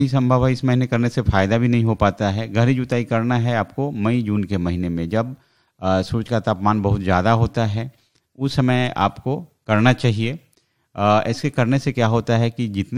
संभव है, इस महीने करने से फ़ायदा भी नहीं हो पाता है। गहरी जुताई करना है आपको मई जून के महीने में, जब सूरज का तापमान बहुत ज़्यादा होता है, उस समय आपको करना चाहिए। ऐसे करने से क्या होता है कि जितने